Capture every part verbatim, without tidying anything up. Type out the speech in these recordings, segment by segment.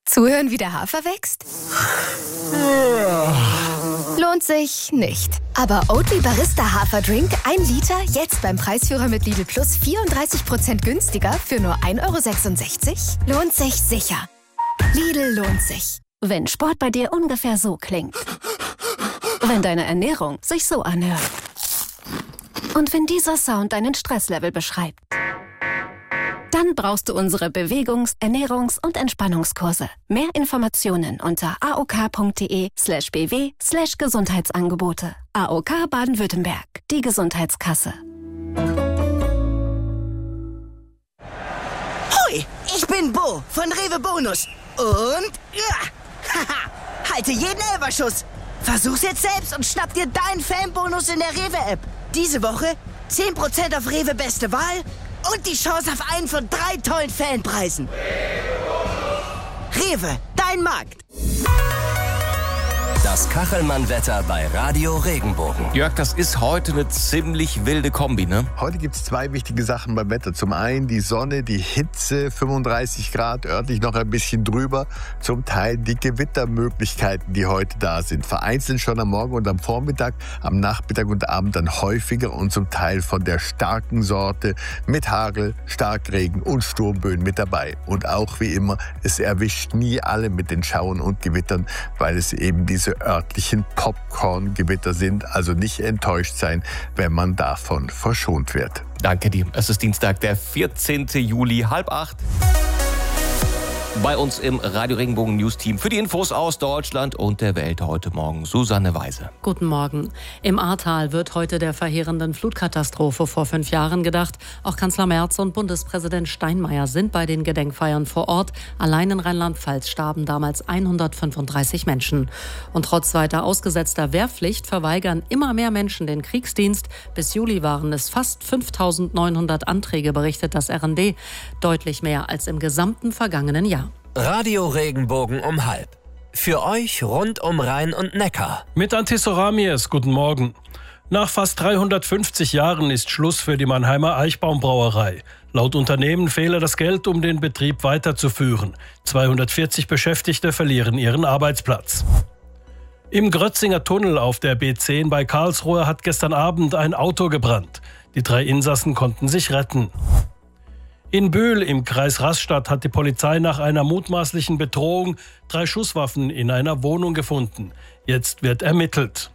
Zuhören, wie der Hafer wächst? Lohnt sich nicht. Aber Oatly Barista Haferdrink, ein Liter, jetzt beim Preisführer mit Lidl Plus vierunddreißig Prozent günstiger für nur ein Euro sechsundsechzig? Lohnt sich sicher. Lidl lohnt sich. Wenn Sport bei dir ungefähr so klingt. Wenn deine Ernährung sich so anhört. Und wenn dieser Sound deinen Stresslevel beschreibt. Dann brauchst du unsere Bewegungs-, Ernährungs- und Entspannungskurse. Mehr Informationen unter aok.de slash bw slash Gesundheitsangebote. A O K Baden-Württemberg, die Gesundheitskasse. Hoi, ich bin Bo von Rewe Bonus. Und ja, haha, halte jeden Elferschuss. Versuch's jetzt selbst und schnapp dir deinen Fanbonus in der Rewe-App. Diese Woche zehn Prozent auf Rewe Beste Wahl und die Chance auf einen von drei tollen Fanpreisen. Rewe, dein Markt. Das Kachelmann-Wetter bei Radio Regenbogen. Jörg, das ist heute eine ziemlich wilde Kombi, ne? Heute gibt es zwei wichtige Sachen beim Wetter. Zum einen die Sonne, die Hitze, fünfunddreißig Grad, örtlich noch ein bisschen drüber. Zum Teil die Gewittermöglichkeiten, die heute da sind. Vereinzelt schon am Morgen und am Vormittag, am Nachmittag und Abend dann häufiger und zum Teil von der starken Sorte mit Hagel, Starkregen und Sturmböen mit dabei. Und auch wie immer, es erwischt nie alle mit den Schauern und Gewittern, weil es eben diese örtlichen Popcorn-Gewitter sind. Also nicht enttäuscht sein, wenn man davon verschont wird. Danke dir. Es ist Dienstag, der vierzehnten Juli, halb acht. Bei uns im Radio Regenbogen News Team für die Infos aus Deutschland und der Welt heute Morgen Susanne Weise. Guten Morgen. Im Ahrtal wird heute der verheerenden Flutkatastrophe vor fünf Jahren gedacht. Auch Kanzler Merz und Bundespräsident Steinmeier sind bei den Gedenkfeiern vor Ort. Allein in Rheinland-Pfalz starben damals hundertfünfunddreißig Menschen. Und trotz weiter ausgesetzter Wehrpflicht verweigern immer mehr Menschen den Kriegsdienst. Bis Juli waren es fast fünftausendneunhundert Anträge, berichtet das R N D. Deutlich mehr als im gesamten vergangenen Jahr. Radio Regenbogen um halb. Für euch rund um Rhein und Neckar. Mit Antisoramies, guten Morgen. Nach fast dreihundertfünfzig Jahren ist Schluss für die Mannheimer Eichbaumbrauerei. Laut Unternehmen fehle das Geld, um den Betrieb weiterzuführen. zweihundertvierzig Beschäftigte verlieren ihren Arbeitsplatz. Im Grötzinger Tunnel auf der B zehn bei Karlsruhe hat gestern Abend ein Auto gebrannt. Die drei Insassen konnten sich retten. In Bühl im Kreis Rastatt hat die Polizei nach einer mutmaßlichen Bedrohung drei Schusswaffen in einer Wohnung gefunden. Jetzt wird ermittelt.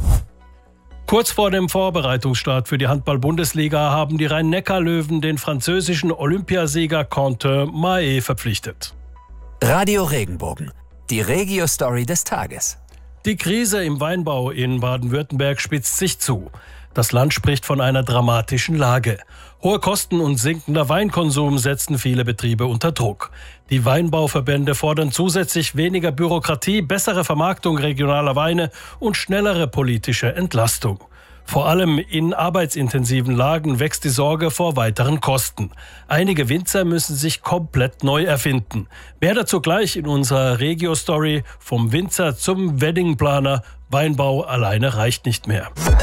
Kurz vor dem Vorbereitungsstart für die Handball-Bundesliga haben die Rhein-Neckar-Löwen den französischen Olympiasieger Quentin Mahé verpflichtet. Radio Regenbogen, die Regio-Story des Tages. Die Krise im Weinbau in Baden-Württemberg spitzt sich zu. Das Land spricht von einer dramatischen Lage. Hohe Kosten und sinkender Weinkonsum setzen viele Betriebe unter Druck. Die Weinbauverbände fordern zusätzlich weniger Bürokratie, bessere Vermarktung regionaler Weine und schnellere politische Entlastung. Vor allem in arbeitsintensiven Lagen wächst die Sorge vor weiteren Kosten. Einige Winzer müssen sich komplett neu erfinden. Mehr dazu gleich in unserer Regio-Story vom Winzer zum Weddingplaner. Weinbau alleine reicht nicht mehr.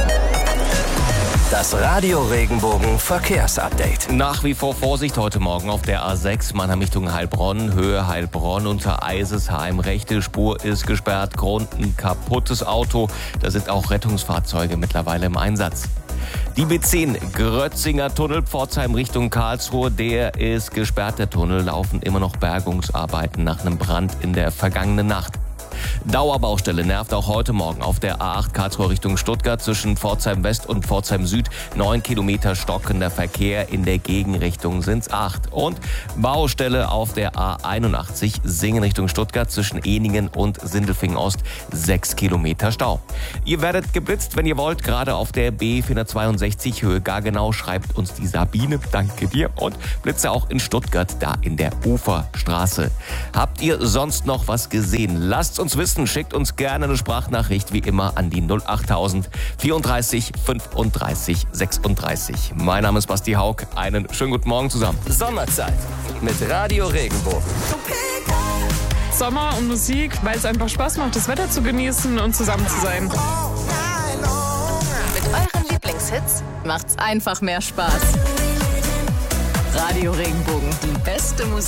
Das Radio Regenbogen Verkehrsupdate. Nach wie vor Vorsicht heute Morgen auf der A sechs Mannheim Richtung Heilbronn, Höhe Heilbronn unter Eisesheim. Rechte Spur ist gesperrt, Grund ein kaputtes Auto. Da sind auch Rettungsfahrzeuge mittlerweile im Einsatz. Die B zehn Grötzinger Tunnel, Pforzheim Richtung Karlsruhe, der ist gesperrt. Der Tunnel laufen immer noch Bergungsarbeiten nach einem Brand in der vergangenen Nacht. Dauerbaustelle nervt auch heute Morgen auf der A acht Karlsruhe Richtung Stuttgart zwischen Pforzheim West und Pforzheim Süd. Neun Kilometer stockender Verkehr, in der Gegenrichtung sind's acht. Und Baustelle auf der A einundachtzig Singen Richtung Stuttgart zwischen Ehningen und Sindelfingen Ost. Sechs Kilometer Stau. Ihr werdet geblitzt, wenn ihr wollt, gerade auf der B vierhundertzweiundsechzig Höhe Gargenau, schreibt uns die Sabine. Danke dir. Und Blitze auch in Stuttgart, da in der Uferstraße. Habt ihr sonst noch was gesehen? Lasst uns wissen, schickt uns gerne eine Sprachnachricht wie immer an die null achttausend vierunddreißig fünfunddreißig sechsunddreißig. Mein Name ist Basti Haug. Einen schönen guten Morgen zusammen. Sommerzeit mit Radio Regenbogen. Sommer und Musik, weil es einfach Spaß macht, das Wetter zu genießen und zusammen zu sein. Mit euren Lieblingshits macht's einfach mehr Spaß. Radio Regenbogen, die beste Musik.